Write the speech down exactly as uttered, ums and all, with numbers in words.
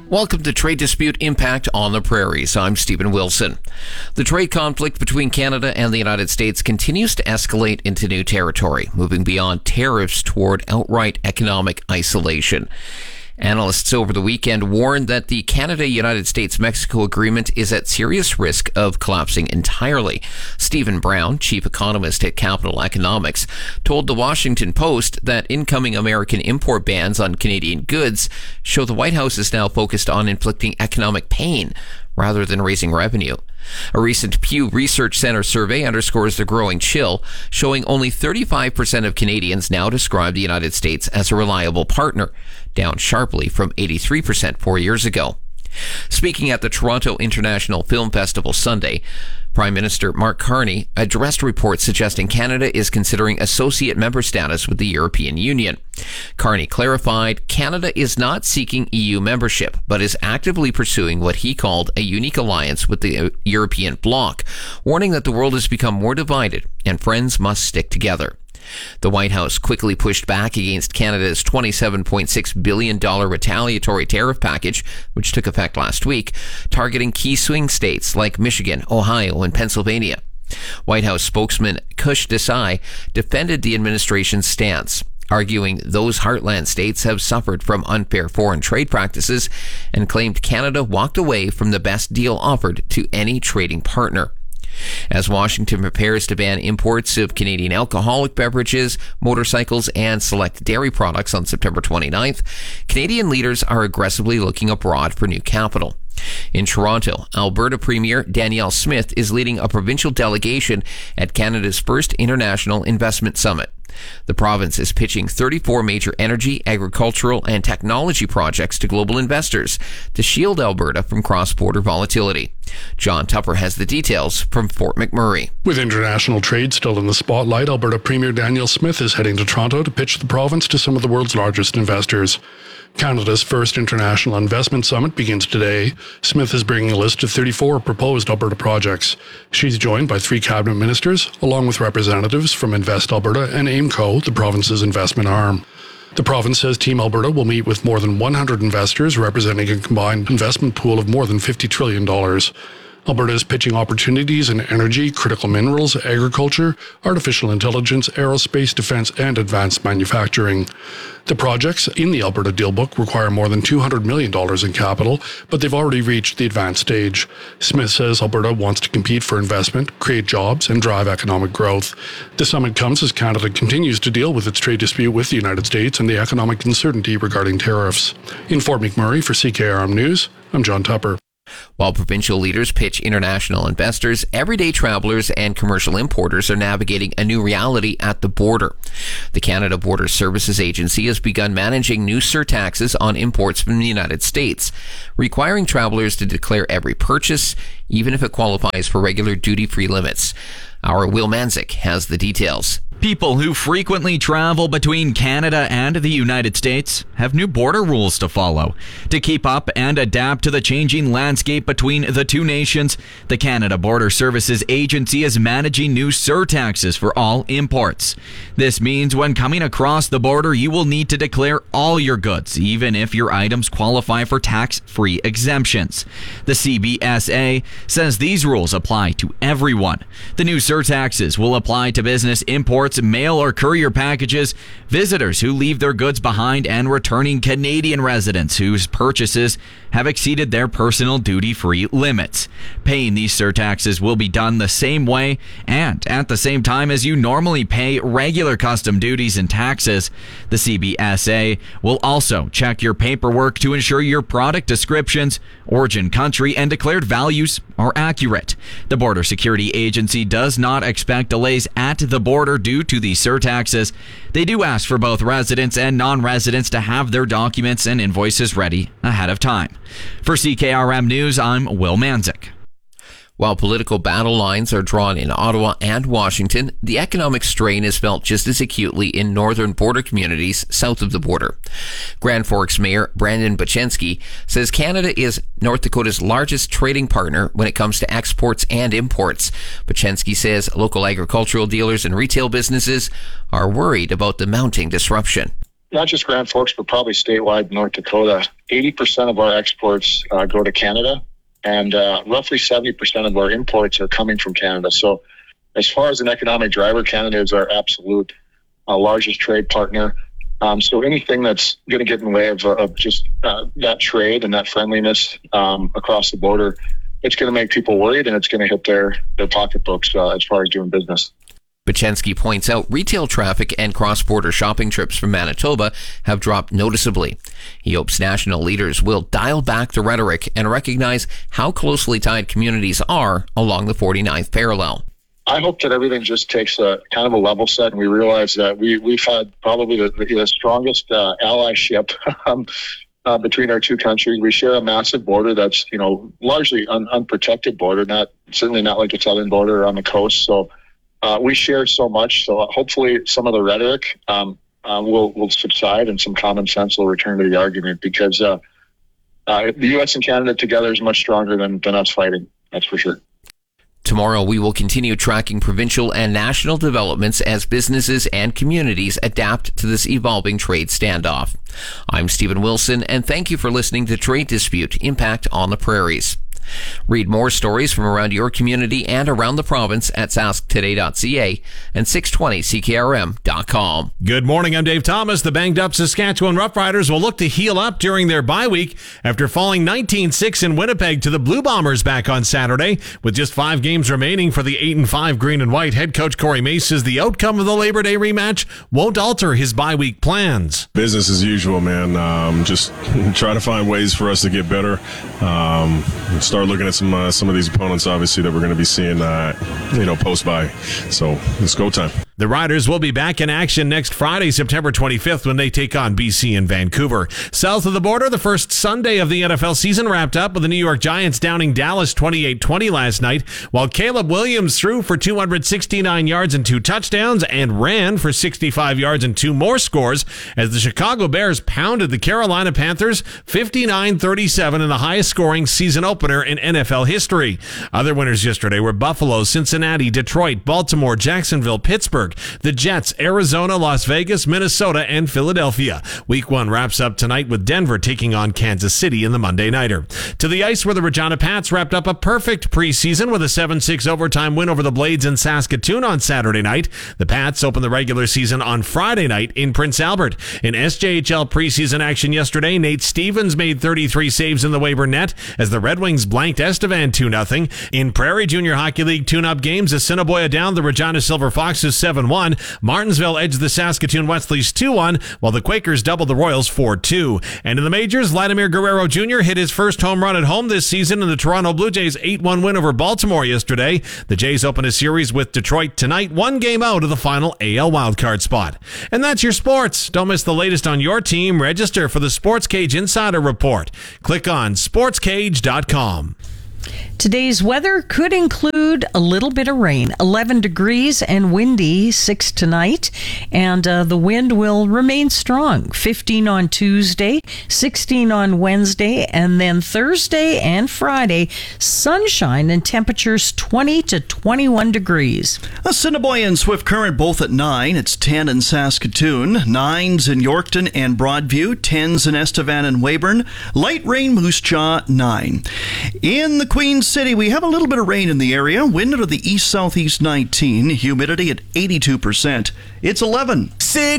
Welcome to Trade Dispute Impact on the Prairies. I'm Stephen Wilson. The trade conflict between Canada and the United States continues to escalate into new territory, moving beyond tariffs toward outright economic isolation. Analysts over the weekend warned that the Canada-United States-Mexico agreement is at serious risk of collapsing entirely. Stephen Brown, chief economist at Capital Economics, told the Washington Post that incoming American import bans on Canadian goods show the White House is now focused on inflicting economic pain rather than raising revenue. A recent Pew Research Center survey underscores the growing chill, showing only thirty-five percent of Canadians now describe the United States as a reliable partner, down sharply from eighty-three percent four years ago. Speaking at the Toronto International Film Festival Sunday, Prime Minister Mark Carney addressed reports suggesting Canada is considering associate member status with the European Union. Carney clarified Canada is not seeking E U membership, but is actively pursuing what he called a unique alliance with the European bloc, warning that the world has become more divided and friends must stick together. The White House quickly pushed back against Canada's twenty-seven point six billion dollars retaliatory tariff package, which took effect last week, targeting key swing states like Michigan, Ohio, and Pennsylvania. White House spokesman Kush Desai defended the administration's stance, arguing those heartland states have suffered from unfair foreign trade practices and claimed Canada walked away from the best deal offered to any trading partner. As Washington prepares to ban imports of Canadian alcoholic beverages, motorcycles, and select dairy products on September twenty-ninth, Canadian leaders are aggressively looking abroad for new capital. In Toronto, Alberta Premier Danielle Smith is leading a provincial delegation at Canada's first International Investment Summit. The province is pitching thirty-four major energy, agricultural, and technology projects to global investors to shield Alberta from cross-border volatility. John Tupper has the details from Fort McMurray. With international trade still in the spotlight, Alberta Premier Danielle Smith is heading to Toronto to pitch the province to some of the world's largest investors. Canada's first International Investment Summit begins today. Smith is bringing a list of thirty-four proposed Alberta projects. She's joined by three cabinet ministers, along with representatives from Invest Alberta and AIMCO, the province's investment arm. The province says Team Alberta will meet with more than one hundred investors, representing a combined investment pool of more than fifty trillion dollars. Alberta is pitching opportunities in energy, critical minerals, agriculture, artificial intelligence, aerospace, defense, and advanced manufacturing. The projects in the Alberta Deal Book require more than two hundred million dollars in capital, but they've already reached the advanced stage. Smith says Alberta wants to compete for investment, create jobs, and drive economic growth. The summit comes as Canada continues to deal with its trade dispute with the United States and the economic uncertainty regarding tariffs. In Fort McMurray for C K R M News, I'm John Tupper. While provincial leaders pitch international investors, everyday travelers and commercial importers are navigating a new reality at the border. The Canada Border Services Agency has begun managing new surtaxes on imports from the United States, requiring travelers to declare every purchase, even if it qualifies for regular duty-free limits. Our Will Manzik has the details. People who frequently travel between Canada and the United States have new border rules to follow. To keep up and adapt to the changing landscape between the two nations, the Canada Border Services Agency is managing new surtaxes for all imports. This means when coming across the border, you will need to declare all your goods, even if your items qualify for tax-free exemptions. The C B S A says these rules apply to everyone. The new surtaxes will apply to business imports, mail or courier packages, visitors who leave their goods behind, and returning Canadian residents whose purchases have exceeded their personal duty-free limits. Paying these surtaxes will be done the same way and at the same time as you normally pay regular custom duties and taxes. The C B S A will also check your paperwork to ensure your product descriptions, origin country, and declared values are accurate. The Border Security Agency does not expect delays at the border due to these surtaxes. They do ask for both residents and non-residents to have their documents and invoices ready ahead of time. For C K R M News, I'm Will Manzik. While political battle lines are drawn in Ottawa and Washington, the economic strain is felt just as acutely in northern border communities south of the border. Grand Forks Mayor Brandon Bochenski says Canada is North Dakota's largest trading partner when it comes to exports and imports. Bochenski says local agricultural dealers and retail businesses are worried about the mounting disruption. Not just Grand Forks, but probably statewide North Dakota. eighty percent of our exports uh, go to Canada, and uh, roughly seventy percent of our imports are coming from Canada. So as far as an economic driver, Canada is our absolute uh, largest trade partner. Um, so anything that's going to get in the way of, of just uh, that trade and that friendliness um, across the border, it's going to make people worried, and it's going to hit their, their pocketbooks uh, as far as doing business. Bachensky points out retail traffic and cross-border shopping trips from Manitoba have dropped noticeably. He hopes national leaders will dial back the rhetoric and recognize how closely tied communities are along the forty-ninth parallel. I hope that everything just takes a kind of a level set, and we realize that we, we've had probably the, the strongest uh, allyship um, uh, between our two countries. We share a massive border that's, you know, largely un, unprotected border, not certainly not like the southern border on the coast. So uh, we share so much. So hopefully some of the rhetoric um, uh, will, will subside and some common sense will return to the argument, because uh, uh, the U S and Canada together is much stronger than, than us fighting. That's for sure. Tomorrow, we will continue tracking provincial and national developments as businesses and communities adapt to this evolving trade standoff. I'm Stephen Wilson, and thank you for listening to Trade Dispute: Impact on the Prairies. Read more stories from around your community and around the province at sask today dot c a and six twenty c k r m dot com. Good morning, I'm Dave Thomas. The banged-up Saskatchewan Roughriders will look to heal up during their bye week after falling nineteen six in Winnipeg to the Blue Bombers back on Saturday. With just five games remaining for the eight and five Green and White, head coach Corey Mace says the outcome of the Labor Day rematch won't alter his bye week plans. Business as usual, man. Um, just try to find ways for us to get better. Um, start looking at some uh, some of these opponents, obviously, that we're going to be seeing, uh, you know, post-bye. So it's go time. The Riders will be back in action next Friday, September twenty-fifth, when they take on B C in Vancouver. South of the border, the first Sunday of the N F L season wrapped up with the New York Giants downing Dallas twenty-eight twenty last night, while Caleb Williams threw for two hundred sixty-nine yards and two touchdowns and ran for sixty-five yards and two more scores as the Chicago Bears pounded the Carolina Panthers fifty-nine thirty-seven in the highest scoring season opener in N F L history. Other winners yesterday were Buffalo, Cincinnati, Detroit, Baltimore, Jacksonville, Pittsburgh, the Jets, Arizona, Las Vegas, Minnesota, and Philadelphia. Week one wraps up tonight with Denver taking on Kansas City in the Monday Nighter. To the ice, where the Regina Pats wrapped up a perfect preseason with a seven six overtime win over the Blades in Saskatoon on Saturday night. The Pats opened the regular season on Friday night in Prince Albert. In S J H L preseason action yesterday, Nate Stevens made thirty-three saves in the Weyburn net as the Red Wings blanked Estevan two nothing. In Prairie Junior Hockey League tune-up games, Assiniboia down the Regina Silver Foxes seven one. Martinsville edged the Saskatoon Wesleys two one, while the Quakers doubled the Royals four two. And in the majors, Vladimir Guerrero Junior hit his first home run at home this season in the Toronto Blue Jays eight one win over Baltimore yesterday. The Jays open a series with Detroit tonight, one game out of the final A L wildcard spot. And that's your sports. Don't miss the latest on your team. Register for the Sports Cage Insider Report. Click on sports cage dot com. Today's weather could include a little bit of rain. eleven degrees and windy, six tonight. And uh, the wind will remain strong. fifteen on Tuesday, sixteen on Wednesday, and then Thursday and Friday, sunshine and temperatures twenty to twenty-one degrees. Assiniboia and Swift Current both at nine. It's ten in Saskatoon, nines in Yorkton and Broadview, tens in Estevan and Weyburn. Light rain, Moose Jaw, nine. In the Queen City, we have a little bit of rain in the area. Wind out of the east-southeast nineteen. Humidity at eighty-two percent. It's eleven. Six.